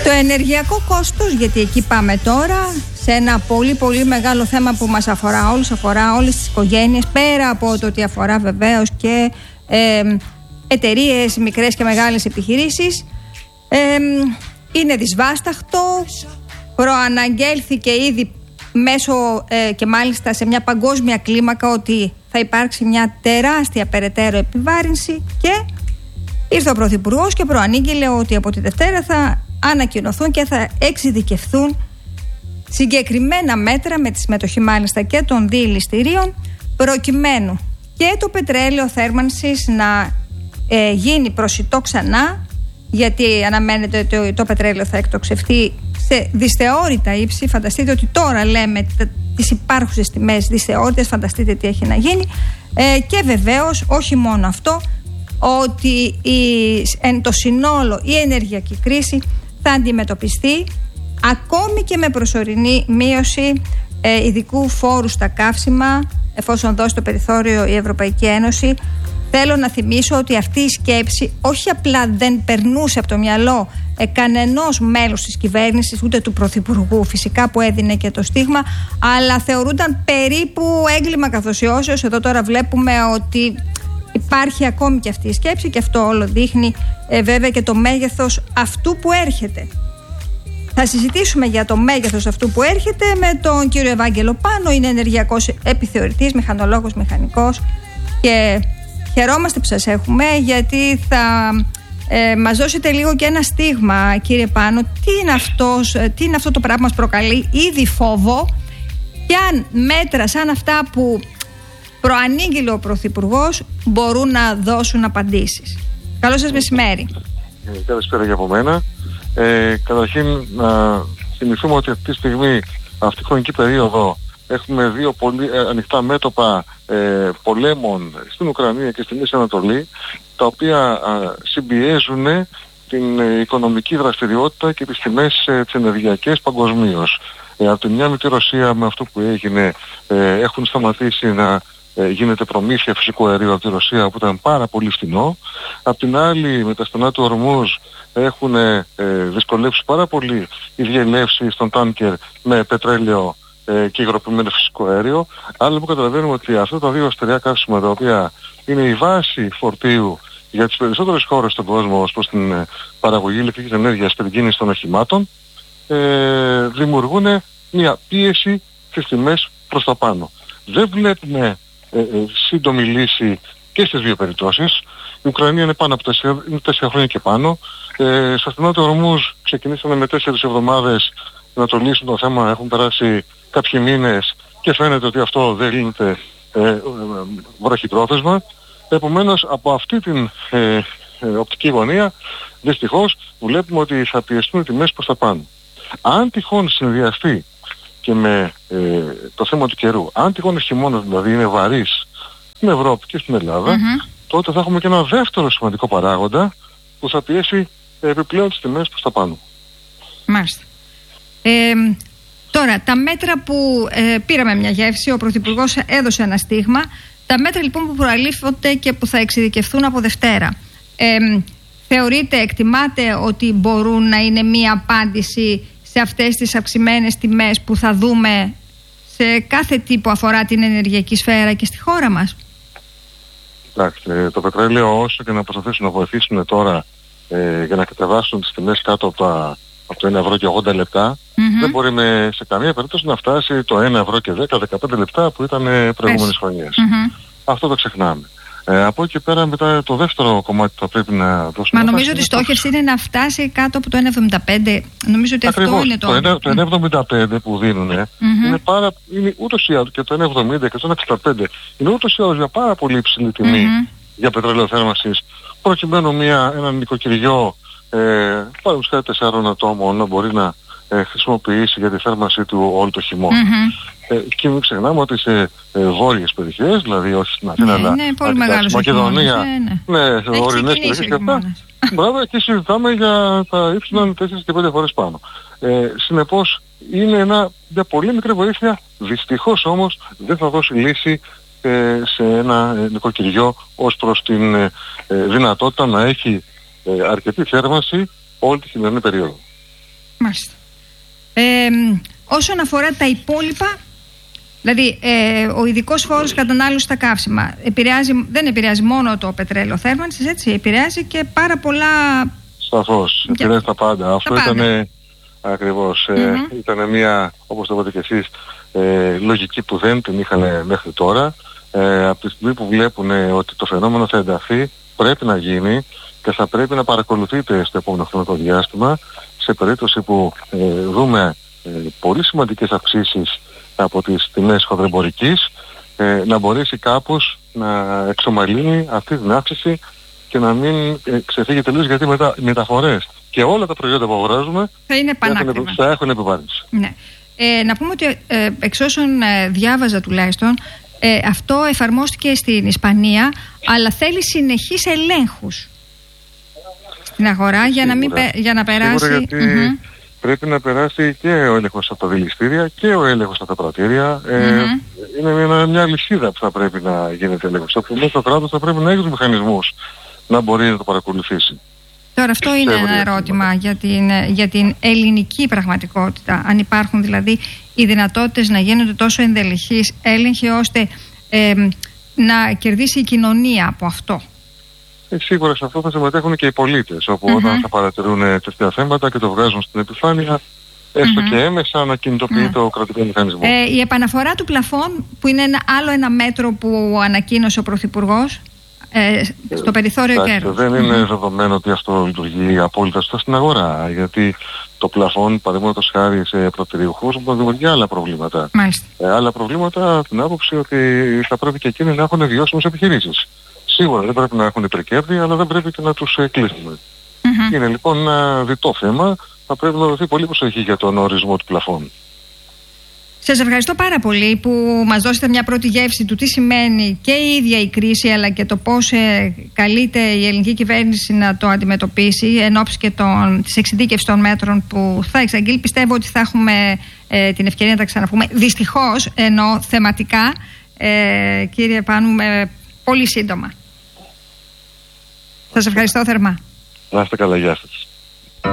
Το ενεργειακό κόστος, γιατί εκεί πάμε τώρα, σε ένα πολύ πολύ μεγάλο θέμα που μας αφορά όλους, αφορά όλες τις οικογένειες, πέρα από το ότι αφορά βεβαίως και εταιρείες, μικρές και μεγάλες επιχειρήσεις. Είναι δυσβάσταχτο, προαναγγέλθηκε ήδη μέσω και μάλιστα σε μια παγκόσμια κλίμακα ότι θα υπάρξει μια τεράστια περαιτέρω επιβάρυνση, και ήρθε ο Πρωθυπουργός και προανήγγειλε ότι από τη Δευτέρα θα ανακοινωθούν και θα εξειδικευθούν συγκεκριμένα μέτρα, με τη συμμετοχή μάλιστα και των διελιστηρίων, προκειμένου και το πετρέλαιο θέρμανσης να γίνει προσιτό ξανά, γιατί αναμένεται ότι το πετρέλαιο θα εκτοξευτεί σε δυσθεώρητα ύψη. Φανταστείτε ότι τώρα λέμε τις υπάρχουσες τιμές δυσθεώρητες, φανταστείτε τι έχει να γίνει. Και βεβαίως όχι μόνο αυτό, ότι εν το συνόλο η ενεργειακή κρίση θα αντιμετωπιστεί ακόμη και με προσωρινή μείωση ειδικού φόρου στα καύσιμα, εφόσον δώσει το περιθώριο η Ευρωπαϊκή Ένωση. Θέλω να θυμίσω ότι αυτή η σκέψη όχι απλά δεν περνούσε από το μυαλό κανενός μέλους της κυβέρνησης, ούτε του Πρωθυπουργού φυσικά, που έδινε και το στίγμα, αλλά θεωρούνταν περίπου έγκλημα καθοσιώσεως. Εδώ τώρα βλέπουμε ότι υπάρχει ακόμη και αυτή η σκέψη, και αυτό όλο δείχνει βέβαια και το μέγεθος αυτού που έρχεται. Θα συζητήσουμε για το μέγεθος αυτού που έρχεται με τον κύριο Ευάγγελο Πάνο. Είναι ενεργειακός επιθεωρητής, μηχανολόγος, μηχανικός, και χαιρόμαστε που σας έχουμε, γιατί θα μας δώσετε λίγο και ένα στίγμα, κύριε Πάνο. Τι είναι αυτό το πράγμα που μας προκαλεί ήδη φόβο, και αν μέτρα σαν αυτά που προανήγγειλε ο Πρωθυπουργός μπορούν να δώσουν απαντήσεις. Καλό σας μεσημέρι. Καλησπέρα και από μένα. Καταρχήν να θυμηθούμε ότι αυτή τη στιγμή, αυτή τη χρονική περίοδο, έχουμε δύο πολύ ανοιχτά μέτωπα πολέμων στην Ουκρανία και στη Μέση Ανατολή, τα οποία συμπιέζουν την οικονομική δραστηριότητα και τις τιμές τις ενεργειακές παγκοσμίως. Από τη μια με τη Ρωσία, με αυτό που έγινε, έχουν σταματήσει να γίνεται προμήθεια φυσικού αερίου από τη Ρωσία, που ήταν πάρα πολύ φθηνό. Απ' την άλλη, με τα στενά του Ορμούζ έχουν δυσκολεύσει πάρα πολύ οι διελεύσεις των τάνκερ με πετρέλαιο και υγροποιημένο φυσικό αέριο. Άρα που καταλαβαίνουμε ότι αυτά τα δύο αστεριά καύσιμα, τα οποία είναι η βάση φορτίου για τις περισσότερες χώρες στον κόσμο ως προς την παραγωγή ηλεκτρικής ενέργειας και την κίνηση των οχημάτων, δημιουργούν μια πίεση στις τιμές προς τα πάνω. Δεν βλέπουμε σύντομη λύση και στις δύο περιπτώσεις. Η Ουκρανία είναι πάνω από 4 χρόνια και πάνω. Στα στενά του Ορμούζ ξεκινήσαμε με 4 εβδομάδες να το λύσουν το θέμα. Έχουν περάσει κάποιοι μήνες και φαίνεται ότι αυτό δεν λύνεται βραχυπρόθεσμα. Επομένως, από αυτή την οπτική γωνία, δυστυχώς βλέπουμε ότι θα πιεστούν οι τιμές προς τα πάνω. Αν τυχόν συνδυαστεί και με το θέμα του καιρού, αν τυχόν ο χειμώνας δηλαδή είναι βαρύς στην Ευρώπη και στην Ελλάδα, τότε θα έχουμε και ένα δεύτερο σημαντικό παράγοντα που θα πιέσει επιπλέον τις τιμές προς τα πάνω. Μάλιστα. Τώρα, τα μέτρα που πήραμε μια γεύση, ο Πρωθυπουργός έδωσε ένα στίγμα. Τα μέτρα λοιπόν που προαλήφονται και που θα εξειδικευθούν από Δευτέρα, θεωρείτε, εκτιμάτε ότι μπορούν να είναι μια απάντηση σε αυτές τις αυξημένες τιμές που θα δούμε σε κάθε τι που αφορά την ενεργειακή σφαίρα και στη χώρα μας? Εντάξει, το πετρέλαιο, όσο και να προσπαθήσουν να βοηθήσουν τώρα για να κατεβάσουν τις τιμές κάτω από το 1 ευρώ και 80 λεπτά, δεν μπορεί σε καμία περίπτωση να φτάσει το 1 ευρώ και 10-15 λεπτά που ήταν προηγούμενες χρονιές. Αυτό το ξεχνάμε. Από εκεί πέρα, μετά το δεύτερο κομμάτι που θα πρέπει να δώσουμε. Μα νομίζω ότι η στόχευση είναι να φτάσει κάτω από το 1,75. Νομίζω ότι ακριβώς, αυτό είναι το 1,75 που δίνουν. Είναι ούτως ή άλλως, και το 1,70 και το 1,65 είναι ούτως ή άλλως για πάρα πολύ υψηλή τιμή για πετρέλαιο θέρμανσης, προκειμένου ένα νοικοκυριό παραδείγματος χάρη 4 ατόμων να μπορεί να χρησιμοποιήσει για τη θέρμανσή του όλο το χειμώνα. Και μην ξεχνάμε ότι σε βόρειες περιοχές, δηλαδή όχι στην Αθήνα, αλλά στη Μακεδονία, σε ορεινές περιοχές και αυτά, εκεί συζητάμε για τα ύψη 4 και 5 φορές πάνω. Συνεπώς είναι μια πολύ μικρή βοήθεια, δυστυχώς όμως δεν θα δώσει λύση σε ένα νοικοκυριό ως προς την δυνατότητα να έχει αρκετή θέρμανση όλη τη χειμερινή περίοδο. Μάλιστα. Όσον αφορά τα υπόλοιπα, δηλαδή ο ειδικός φόρος κατανάλωσης στα καύσιμα δεν επηρεάζει μόνο το πετρέλαιο θέρμανσης, έτσι, επηρεάζει και πάρα πολλά. Σαφώς, επηρεάζει τα πάντα. Αυτό ήταν ακριβώς. Ήταν μια, όπως το είπατε και εσείς, λογική που δεν την είχαν μέχρι τώρα. Από τη στιγμή που βλέπουν ότι το φαινόμενο θα ενταθεί, πρέπει να γίνει και θα πρέπει να παρακολουθείτε στο επόμενο χρονικό διάστημα, σε περίπτωση που δούμε πολύ σημαντικές αυξήσεις από τις τιμές χονδρεμπορικής, να μπορέσει κάπως να εξομαλύνει αυτή την αύξηση και να μην ξεφύγει τελείως, γιατί μετά οι μεταφορές και όλα τα προϊόντα που αγοράζουμε θα έχουν επιβάρυνση. Ναι. Να πούμε ότι εξ όσων διάβαζα τουλάχιστον, αυτό εφαρμόστηκε στην Ισπανία, αλλά θέλει συνεχείς ελέγχους στην αγορά για να περάσει. Σίγουρα, γιατί πρέπει να περάσει και ο έλεγχος από τα δηληστήρια και ο έλεγχος από τα πρατήρια. Είναι μια λυσίδα που θα πρέπει να γίνεται έλεγχος. Οπότε το κράτος θα πρέπει να έχει τους μηχανισμούς να μπορεί να το παρακολουθήσει. Τώρα αυτό είναι ένα ερώτημα για την ελληνική πραγματικότητα. Αν υπάρχουν δηλαδή οι δυνατότητες να γίνονται τόσο ενδελεχείς έλεγχοι ώστε να κερδίσει η κοινωνία από αυτό. Σίγουρα σε αυτό θα συμμετέχουν και οι πολίτες, όπου όταν θα παρατηρούν τέτοια θέματα και το βγάζουν στην επιφάνεια, έστω και έμεσα να κινητοποιεί το κρατικό μηχανισμό. Η επαναφορά του πλαφών, που είναι άλλο ένα μέτρο που ανακοίνωσε ο Πρωθυπουργός, στο περιθώριο κέρδους. Δεν είναι δεδομένο ότι αυτό λειτουργεί απόλυτα σωστά στην αγορά, γιατί το πλαφόν, παραδείγματος χάρη σε πρωτηριούχους, μπορεί να δημιουργεί άλλα προβλήματα. Άλλα προβλήματα την άποψη ότι θα πρέπει και εκείνοι να έχουν βιώσιμες επιχειρήσεις. Σίγουρα δεν πρέπει να έχουν υπερκέρδη, αλλά δεν πρέπει και να τους κλείσουμε. Είναι λοιπόν ένα διτό θέμα. Θα πρέπει να δοθεί πολύ προσοχή για τον ορισμό του πλαφών. Σας ευχαριστώ πάρα πολύ που μας δώσετε μια πρώτη γεύση του τι σημαίνει και η ίδια η κρίση, αλλά και το πώς καλείται η ελληνική κυβέρνηση να το αντιμετωπίσει εν ώψη και της εξειδίκευσης των μέτρων που θα εξαγγείλει. Πιστεύω ότι θα έχουμε την ευκαιρία να τα ξαναπούμε. Δυστυχώς, ενώ θεματικά, κύριε Πάνου, πολύ σύντομα. Σας ευχαριστώ θερμά. Να είστε καλά, γεια σας.